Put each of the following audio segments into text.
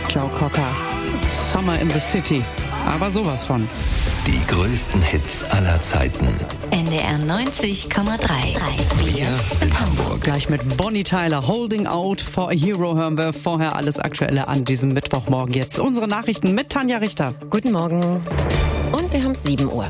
Joe Cocker. Summer in the City. Aber sowas von. Die größten Hits aller Zeiten. NDR 90,3. Wir sind Hamburg. Gleich mit Bonnie Tyler, Holding Out for a Hero hören wir vorher alles Aktuelle an diesem Mittwochmorgen. Jetzt unsere Nachrichten mit Tanja Richter. Guten Morgen. Und wir haben 7 Uhr.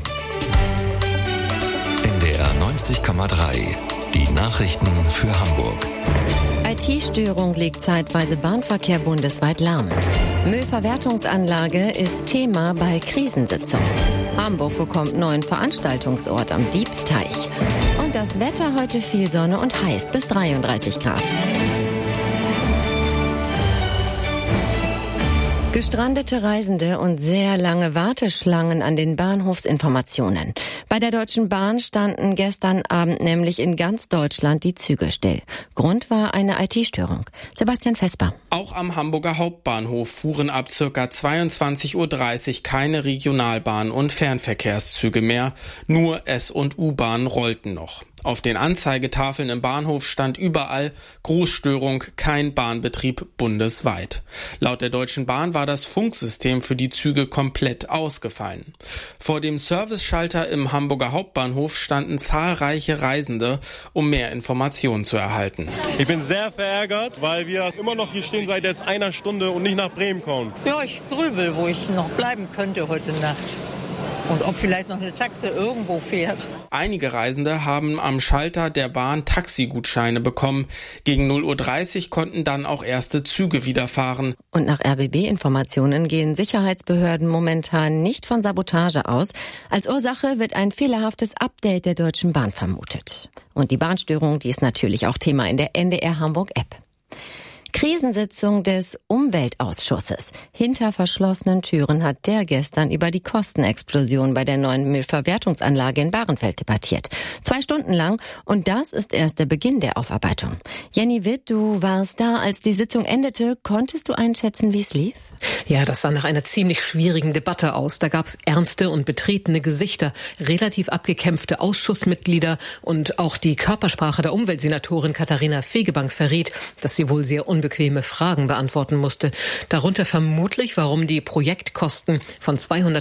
NDR 90,3. Die Nachrichten für Hamburg. IT-Störung legt zeitweise Bahnverkehr bundesweit lahm. Müllverwertungsanlage ist Thema bei Krisensitzung. Hamburg bekommt neuen Veranstaltungsort am Diebsteich. Und das Wetter heute viel Sonne und heiß bis 33 Grad. Gestrandete Reisende und sehr lange Warteschlangen an den Bahnhofsinformationen. Bei der Deutschen Bahn standen gestern Abend nämlich in ganz Deutschland die Züge still. Grund war eine IT-Störung. Sebastian Vesper. Auch am Hamburger Hauptbahnhof fuhren ab ca. 22:30 Uhr keine Regionalbahn- und Fernverkehrszüge mehr. Nur S- und U-Bahnen rollten noch. Auf den Anzeigetafeln im Bahnhof stand überall Großstörung, kein Bahnbetrieb bundesweit. Laut der Deutschen Bahn war das Funksystem für die Züge komplett ausgefallen. Vor dem Serviceschalter im Hamburger Hauptbahnhof standen zahlreiche Reisende, um mehr Informationen zu erhalten. Ich bin sehr verärgert, weil wir immer noch hier stehen seit jetzt einer Stunde und nicht nach Bremen kommen. Ja, ich grübel, wo ich noch bleiben könnte heute Nacht. Und ob vielleicht noch eine Taxe irgendwo fährt. Einige Reisende haben am Schalter der Bahn Taxigutscheine bekommen. Gegen 0:30 Uhr konnten dann auch erste Züge wieder fahren. Und nach RBB-Informationen gehen Sicherheitsbehörden momentan nicht von Sabotage aus. Als Ursache wird ein fehlerhaftes Update der Deutschen Bahn vermutet. Und die Bahnstörung, die ist natürlich auch Thema in der NDR Hamburg-App. Krisensitzung des Umweltausschusses. Hinter verschlossenen Türen hat der gestern über die Kostenexplosion bei der neuen Müllverwertungsanlage in Bahrenfeld debattiert. 2 Stunden lang, und das ist erst der Beginn der Aufarbeitung. Jenny Witt, du warst da, als die Sitzung endete. Konntest du einschätzen, wie es lief? Ja, das sah nach einer ziemlich schwierigen Debatte aus. Da gab es ernste und betretene Gesichter, relativ abgekämpfte Ausschussmitglieder, und auch die Körpersprache der Umweltsenatorin Katharina Fegebank verriet, dass sie wohl sehr unbequeme Fragen beantworten musste. Darunter vermutlich, warum die Projektkosten von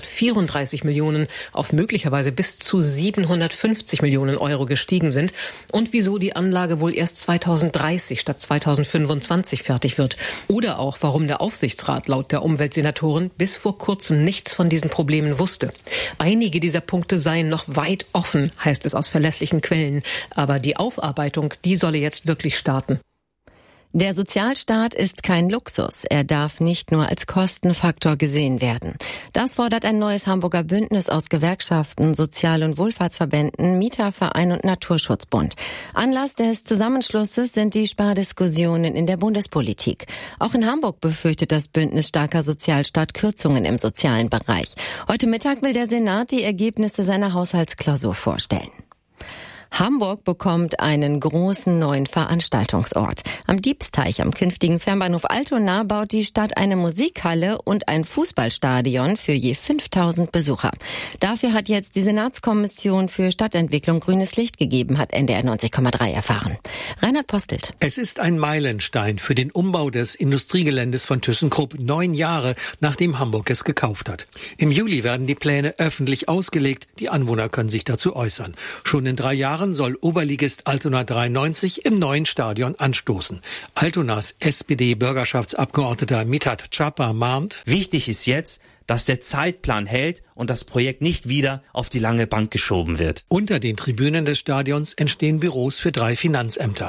234 Millionen auf möglicherweise bis zu 750 Millionen Euro gestiegen sind und wieso die Anlage wohl erst 2030 statt 2025 fertig wird. Oder auch, warum der Aufsichtsrat laut der Umweltsenatorin bis vor kurzem nichts von diesen Problemen wusste. Einige dieser Punkte seien noch weit offen, heißt es aus verlässlichen Quellen. Aber die Aufarbeitung, die solle jetzt wirklich starten. Der Sozialstaat ist kein Luxus. Er darf nicht nur als Kostenfaktor gesehen werden. Das fordert ein neues Hamburger Bündnis aus Gewerkschaften, Sozial- und Wohlfahrtsverbänden, Mieterverein und Naturschutzbund. Anlass des Zusammenschlusses sind die Spardiskussionen in der Bundespolitik. Auch in Hamburg befürchtet das Bündnis starker Sozialstaat Kürzungen im sozialen Bereich. Heute Mittag will der Senat die Ergebnisse seiner Haushaltsklausur vorstellen. Hamburg bekommt einen großen neuen Veranstaltungsort. Am Diebsteich, am künftigen Fernbahnhof Altona, baut die Stadt eine Musikhalle und ein Fußballstadion für je 5000 Besucher. Dafür hat jetzt die Senatskommission für Stadtentwicklung grünes Licht gegeben, hat NDR 90,3 erfahren. Reinhard Postelt. Es ist ein Meilenstein für den Umbau des Industriegeländes von ThyssenKrupp, 9 Jahre nachdem Hamburg es gekauft hat. Im Juli werden die Pläne öffentlich ausgelegt. Die Anwohner können sich dazu äußern. Schon in 3 Jahren soll Oberligist Altona 93 im neuen Stadion anstoßen. Altonas SPD-Bürgerschaftsabgeordneter Mithat Chapa mahnt: Wichtig ist jetzt, dass der Zeitplan hält und das Projekt nicht wieder auf die lange Bank geschoben wird. Unter den Tribünen des Stadions entstehen Büros für 3 Finanzämter.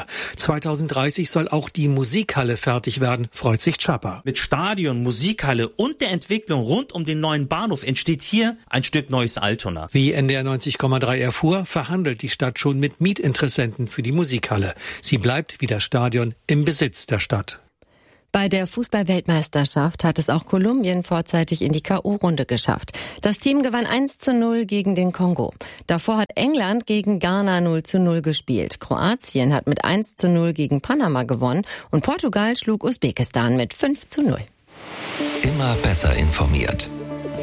2030 soll auch die Musikhalle fertig werden, freut sich Chapa. Mit Stadion, Musikhalle und der Entwicklung rund um den neuen Bahnhof entsteht hier ein Stück neues Altona. Wie NDR 90,3 erfuhr, verhandelt die Stadt schon mit Mietinteressenten für die Musikhalle. Sie bleibt wie das Stadion im Besitz der Stadt. Bei der Fußball-Weltmeisterschaft hat es auch Kolumbien vorzeitig in die K.O.-Runde geschafft. Das Team gewann 1:0 gegen den Kongo. Davor hat England gegen Ghana 0:0 gespielt. Kroatien hat mit 1:0 gegen Panama gewonnen und Portugal schlug Usbekistan mit 5:0. Immer besser informiert.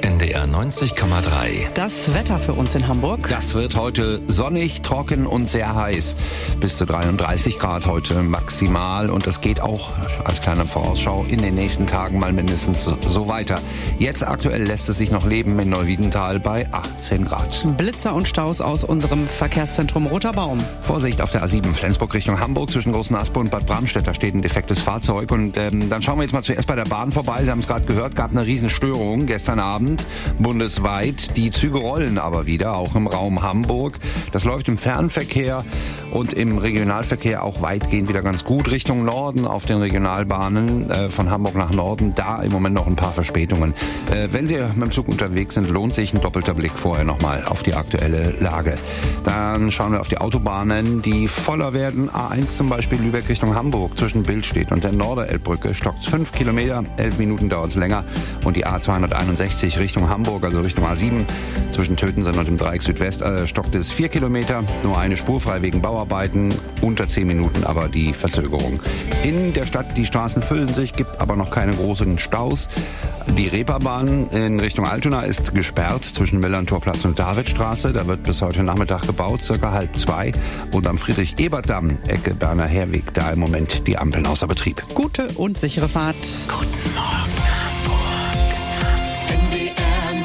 NDR 90,3. Das Wetter für uns in Hamburg. Das wird heute sonnig, trocken und sehr heiß. Bis zu 33 Grad heute maximal. Und es geht auch als kleine Vorausschau in den nächsten Tagen mal mindestens so weiter. Jetzt aktuell lässt es sich noch leben in Neuwiedental bei 18 Grad. Blitzer und Staus aus unserem Verkehrszentrum Roter Baum. Vorsicht auf der A7 Flensburg Richtung Hamburg zwischen Großen Aspe und Bad Bramstedt. Da steht ein defektes Fahrzeug. Und dann schauen wir jetzt mal zuerst bei der Bahn vorbei. Sie haben es gerade gehört, gab eine Riesenstörung gestern Abend bundesweit. Die Züge rollen aber wieder, auch im Raum Hamburg. Das läuft im Fernverkehr und im Regionalverkehr auch weitgehend wieder ganz gut. Richtung Norden auf den Regionalbahnen von Hamburg nach Norden, da im Moment noch ein paar Verspätungen. Wenn Sie mit dem Zug unterwegs sind, lohnt sich ein doppelter Blick vorher nochmal auf die aktuelle Lage. Dann schauen wir auf die Autobahnen, die voller werden. A1 zum Beispiel Lübeck Richtung Hamburg zwischen Billstedt und der Norderelbbrücke stockt 5 Kilometer, 11 Minuten dauert es länger. Und die A261 Richtung Hamburg, also Richtung A7, zwischen Tötensen und dem Dreieck Südwest stockt es 4 Kilometer, nur eine Spur frei wegen Bauarbeiten, unter 10 Minuten aber die Verzögerung. In der Stadt, die Straßen füllen sich, gibt aber noch keine großen Staus. Die Reeperbahn in Richtung Altona ist gesperrt zwischen Millerntorplatz und Davidstraße. Da wird bis heute Nachmittag gebaut, circa 1:30. Und am Friedrich-Ebert-Damm, Ecke Berner Herweg, da im Moment die Ampeln außer Betrieb. Gute und sichere Fahrt. Guten Morgen, Hamburg. NDR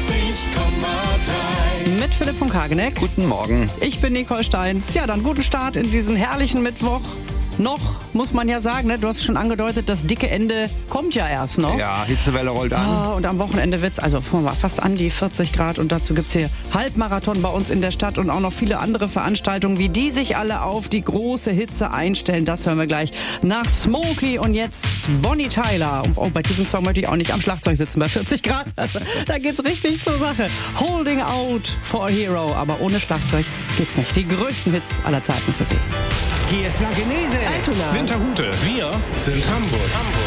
90,3. Mit Philipp von Kageneck. Guten Morgen. Ich bin Nicole Steins. Ja, dann guten Start in diesen herrlichen Mittwoch. Noch, muss man ja sagen, ne? Du hast schon angedeutet, das dicke Ende kommt ja erst noch. Ja, Hitzewelle rollt an. Und am Wochenende wird's also fast an die 40 Grad. Und dazu gibt's hier Halbmarathon bei uns in der Stadt und auch noch viele andere Veranstaltungen, wie die sich alle auf die große Hitze einstellen. Das hören wir gleich nach Smokey und jetzt Bonnie Tyler. Und bei diesem Song möchte ich auch nicht am Schlagzeug sitzen bei 40 Grad. Also, da geht's richtig zur Sache. Holding Out for a Hero. Aber ohne Schlagzeug geht's nicht. Die größten Hits aller Zeiten für Sie. Hier ist Blankenese. Altona. Winterhude. Wir sind Hamburg.